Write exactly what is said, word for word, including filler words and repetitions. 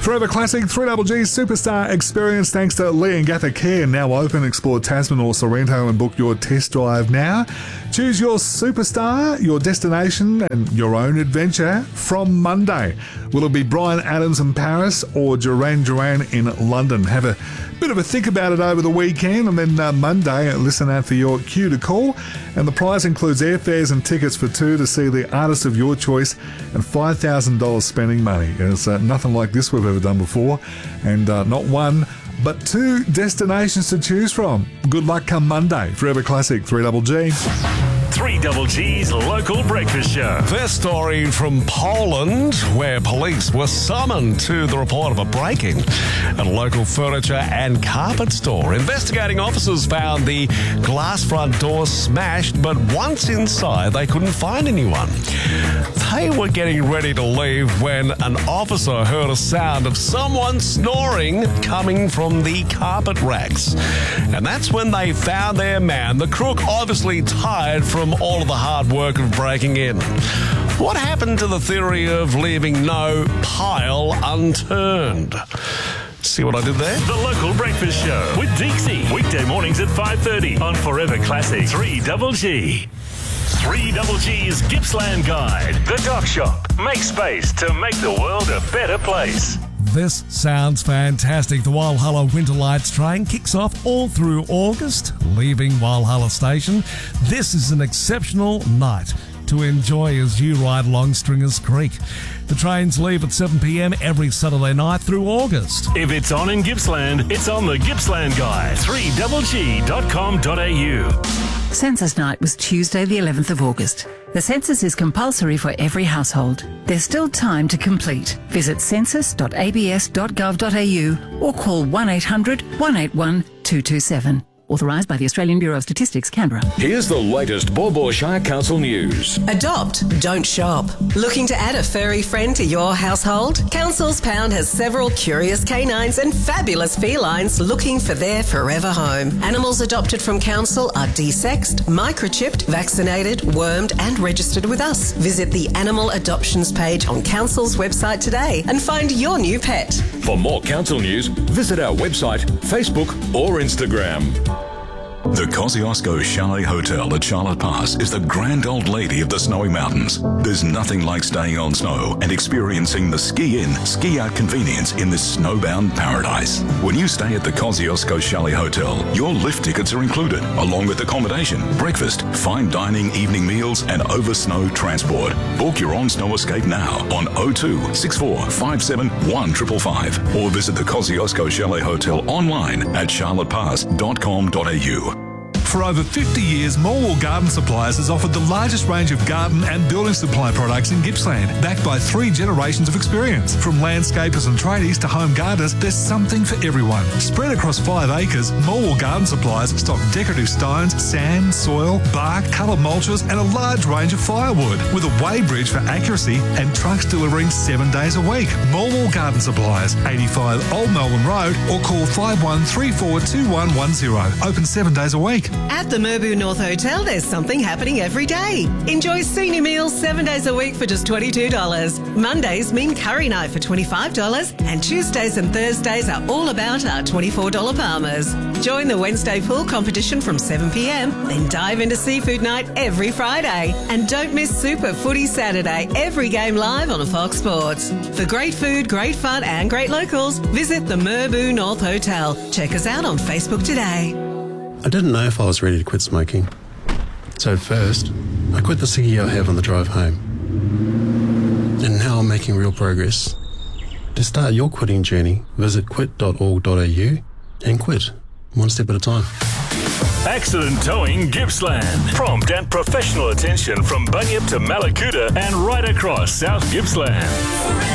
Forever Classic, three G G Superstar Experience thanks to Leongatha Care, now open. Explore Tasman or Sorrento and book your test drive now. Choose your superstar, your destination and your own adventure from Monday. Will it be Bryan Adams in Paris or Duran Duran in London? Have a bit of a think about it over the weekend, and then uh, Monday listen out for your cue to call. And the prize includes airfares and tickets for two to see the artist of your choice and five thousand dollars spending money. It's uh, nothing like this we've ever done before, and uh, not one but two destinations to choose from. Good luck come Monday. Forever Classic, three G G. three G G's local breakfast show. This story from Poland, where police were summoned to the report of a break-in at a local furniture and carpet store. Investigating officers found the glass front door smashed, but once inside, they couldn't find anyone. They were getting ready to leave when an officer heard a sound of someone snoring coming from the carpet racks. And that's when they found their man, the crook, obviously tired from all of the hard work of breaking in. What happened to the theory of leaving no pile unturned? See what I did there? The local breakfast show with Deeksy. Weekday mornings at five thirty on Forever Classic three G G. three G G's Gippsland Guide. The Dock Shop. Make space to make the world a better place. This sounds fantastic. The Walhalla Winter Lights train kicks off all through August, leaving Walhalla Station. This is an exceptional night to enjoy as you ride along Stringers Creek. The trains leave at seven p.m. every Saturday night through August. If it's on in Gippsland, it's on the Gippsland Guide. three G G dot com dot a u. Census night was Tuesday the eleventh of August. The census is compulsory for every household. There's still time to complete. Visit census dot a b s dot gov dot a u or call one eight hundred, one eight one, two two seven. Authorised by the Australian Bureau of Statistics, Canberra. Here's the latest Baw Baw Shire Council news. Adopt, don't shop. Looking to add a furry friend to your household? Council's Pound has several curious canines and fabulous felines looking for their forever home. Animals adopted from Council are desexed, microchipped, vaccinated, wormed and registered with us. Visit the Animal Adoptions page on Council's website today and find your new pet. For more Council news, visit our website, Facebook or Instagram. The Kosciuszko Chalet Hotel at Charlotte Pass is the grand old lady of the snowy mountains. There's nothing like staying on snow and experiencing the ski-in, ski-out convenience in this snowbound paradise. When you stay at the Kosciuszko Chalet Hotel, your lift tickets are included, along with accommodation, breakfast, fine dining, evening meals, and over-snow transport. Book your on-snow escape now on oh two, six four five seven, one five five five or visit the Kosciuszko Chalet Hotel online at charlotte pass dot com dot a u. For over fifty years, Morwell Garden Supplies has offered the largest range of garden and building supply products in Gippsland, backed by three generations of experience. From landscapers and tradies to home gardeners, there's something for everyone. Spread across five acres, Morwell Garden Supplies stock decorative stones, sand, soil, bark, coloured mulches and a large range of firewood, with a weighbridge for accuracy and trucks delivering seven days a week. Morwell Garden Supplies, eighty-five Old Melbourne Road, or call five one three four two one one zero. Open seven days a week. At the Merbau North Hotel, there's something happening every day. Enjoy senior meals seven days a week for just twenty-two dollars. Mondays mean curry night for twenty-five dollars, and Tuesdays and Thursdays are all about our twenty-four dollars Palmers. Join the Wednesday pool competition from seven p.m, then dive into seafood night every Friday. And don't miss Super Footy Saturday, every game live on Fox Sports. For great food, great fun and great locals, visit the Merbau North Hotel. Check us out on Facebook today. I didn't know if I was ready to quit smoking. So at first, I quit the ciggy I have on the drive home. And now I'm making real progress. To start your quitting journey, visit quit dot org dot a u and quit, one step at a time. Accident Towing Gippsland. Prompt and professional attention from Bunyip to Malakuta and right across South Gippsland.